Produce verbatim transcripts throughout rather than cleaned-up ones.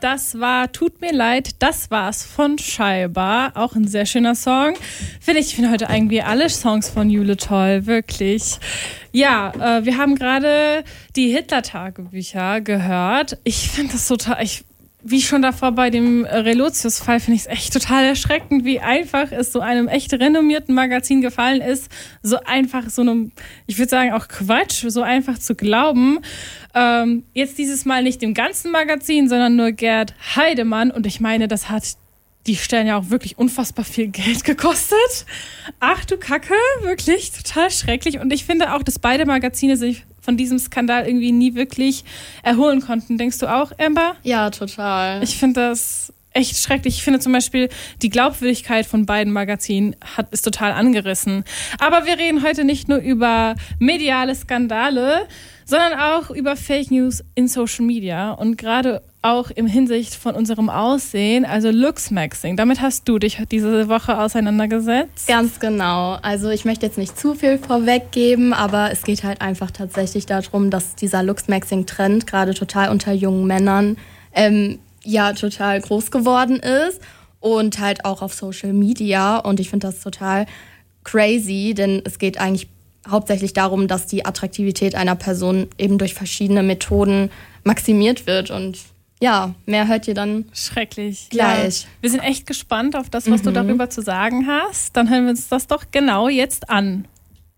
das war Tut mir leid, das war's von Scheiber. Auch ein sehr schöner Song. Finde ich, ich finde heute irgendwie alle Songs von Jule toll, wirklich. Ja, äh, wir haben gerade die Hitler-Tagebücher gehört. Ich finde das total, ich, wie schon davor bei dem Relotius-Fall, finde ich es echt total erschreckend, wie einfach es so einem echt renommierten Magazin gefallen ist, so einfach so einem, ich würde sagen auch Quatsch, so einfach zu glauben. Ähm, jetzt dieses Mal nicht dem ganzen Magazin, sondern nur Gerd Heidemann. Und ich meine, das hat die Stellen ja auch wirklich unfassbar viel Geld gekostet. Ach du Kacke, wirklich total schrecklich. Und ich finde auch, dass beide Magazine sich von diesem Skandal irgendwie nie wirklich erholen konnten. Denkst du auch, Amber? Ja, total. Ich finde das echt schrecklich. Ich finde zum Beispiel, die Glaubwürdigkeit von beiden Magazinen hat, ist total angerissen. Aber wir reden heute nicht nur über mediale Skandale, sondern auch über Fake News in Social Media und gerade auch im Hinsicht von unserem Aussehen, also Looksmaxing. Damit hast du dich diese Woche auseinandergesetzt? Ganz genau. Also ich möchte jetzt nicht zu viel vorweggeben, aber es geht halt einfach tatsächlich darum, dass dieser Looksmaxing-Trend gerade total unter jungen Männern ähm, ja total groß geworden ist und halt auch auf Social Media. Und ich finde das total crazy, denn es geht eigentlich hauptsächlich darum, dass die Attraktivität einer Person eben durch verschiedene Methoden maximiert wird. Und ja, mehr hört ihr dann schrecklich gleich. Ja. Wir sind echt gespannt auf das, was mhm. du darüber zu sagen hast. Dann hören wir uns das doch genau jetzt an.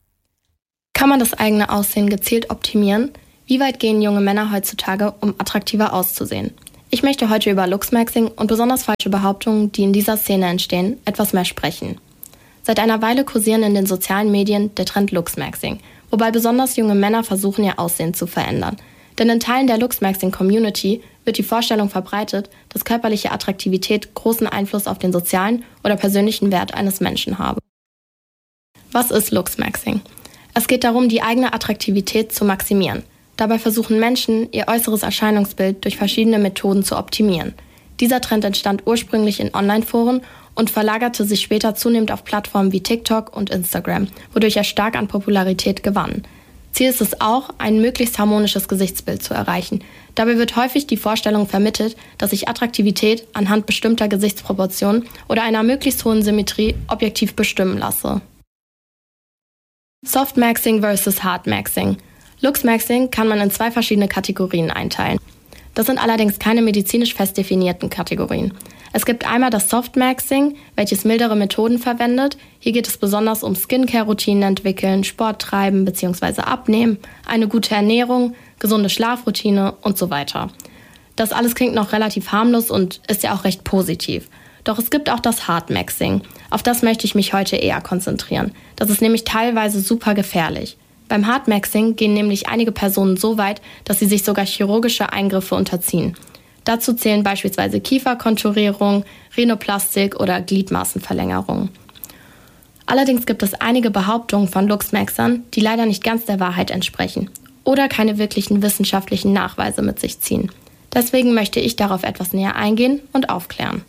Kann man das eigene Aussehen gezielt optimieren? Wie weit gehen junge Männer heutzutage, um attraktiver auszusehen? Ich möchte heute über Looksmaxing und besonders falsche Behauptungen, die in dieser Szene entstehen, etwas mehr sprechen. Seit einer Weile kursieren in den sozialen Medien der Trend Looksmaxing, wobei besonders junge Männer versuchen, ihr Aussehen zu verändern. Denn in Teilen der Looksmaxing-Community wird die Vorstellung verbreitet, dass körperliche Attraktivität großen Einfluss auf den sozialen oder persönlichen Wert eines Menschen habe. Was ist Looksmaxing? Es geht darum, die eigene Attraktivität zu maximieren. Dabei versuchen Menschen, ihr äußeres Erscheinungsbild durch verschiedene Methoden zu optimieren. Dieser Trend entstand ursprünglich in Online-Foren und verlagerte sich später zunehmend auf Plattformen wie TikTok und Instagram, wodurch er stark an Popularität gewann. Ziel ist es auch, ein möglichst harmonisches Gesichtsbild zu erreichen. Dabei wird häufig die Vorstellung vermittelt, dass sich Attraktivität anhand bestimmter Gesichtsproportionen oder einer möglichst hohen Symmetrie objektiv bestimmen lasse. Softmaxing versus Hardmaxing. Looksmaxing kann man in zwei verschiedene Kategorien einteilen. Das sind allerdings keine medizinisch fest definierten Kategorien. Es gibt einmal das Softmaxing, welches mildere Methoden verwendet. Hier geht es besonders um Skincare-Routinen entwickeln, Sport treiben bzw. abnehmen, eine gute Ernährung, gesunde Schlafroutine und so weiter. Das alles klingt noch relativ harmlos und ist ja auch recht positiv. Doch es gibt auch das Hardmaxing. Auf das möchte ich mich heute eher konzentrieren. Das ist nämlich teilweise super gefährlich. Beim Hardmaxing gehen nämlich einige Personen so weit, dass sie sich sogar chirurgische Eingriffe unterziehen. Dazu zählen beispielsweise Kieferkonturierung, Rhinoplastik oder Gliedmaßenverlängerung. Allerdings gibt es einige Behauptungen von Looksmaxern, die leider nicht ganz der Wahrheit entsprechen oder keine wirklichen wissenschaftlichen Nachweise mit sich ziehen. Deswegen möchte ich darauf etwas näher eingehen und aufklären.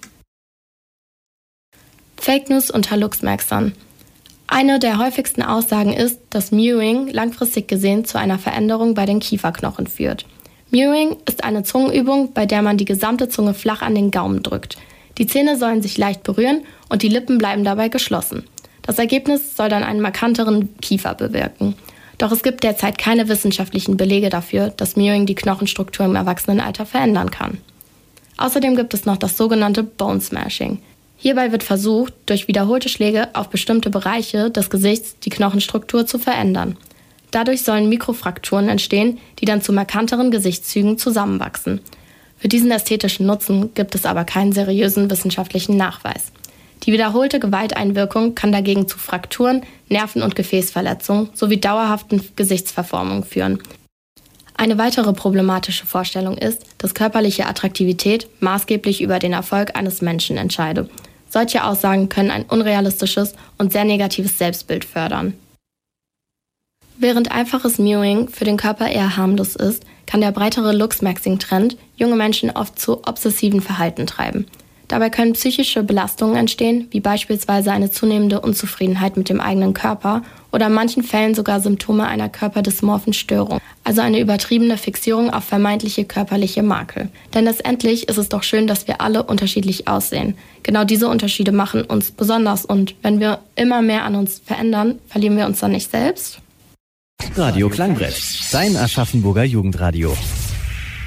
Fake News unter Looksmaxern. Eine der häufigsten Aussagen ist, dass Mewing langfristig gesehen zu einer Veränderung bei den Kieferknochen führt. Mewing ist eine Zungenübung, bei der man die gesamte Zunge flach an den Gaumen drückt. Die Zähne sollen sich leicht berühren und die Lippen bleiben dabei geschlossen. Das Ergebnis soll dann einen markanteren Kiefer bewirken. Doch es gibt derzeit keine wissenschaftlichen Belege dafür, dass Mewing die Knochenstruktur im Erwachsenenalter verändern kann. Außerdem gibt es noch das sogenannte Bone Smashing. Hierbei wird versucht, durch wiederholte Schläge auf bestimmte Bereiche des Gesichts die Knochenstruktur zu verändern. Dadurch sollen Mikrofrakturen entstehen, die dann zu markanteren Gesichtszügen zusammenwachsen. Für diesen ästhetischen Nutzen gibt es aber keinen seriösen wissenschaftlichen Nachweis. Die wiederholte Gewalteinwirkung kann dagegen zu Frakturen, Nerven- und Gefäßverletzungen sowie dauerhaften Gesichtsverformungen führen. Eine weitere problematische Vorstellung ist, dass körperliche Attraktivität maßgeblich über den Erfolg eines Menschen entscheide. Solche Aussagen können ein unrealistisches und sehr negatives Selbstbild fördern. Während einfaches Mewing für den Körper eher harmlos ist, kann der breitere Looksmaxing-Trend junge Menschen oft zu obsessiven Verhalten treiben. Dabei können psychische Belastungen entstehen, wie beispielsweise eine zunehmende Unzufriedenheit mit dem eigenen Körper oder in manchen Fällen sogar Symptome einer körperdysmorphen Störung, also eine übertriebene Fixierung auf vermeintliche körperliche Makel. Denn letztendlich ist es doch schön, dass wir alle unterschiedlich aussehen. Genau diese Unterschiede machen uns besonders und wenn wir immer mehr an uns verändern, verlieren wir uns dann nicht selbst? Radio Klangbrett, dein Aschaffenburger Jugendradio.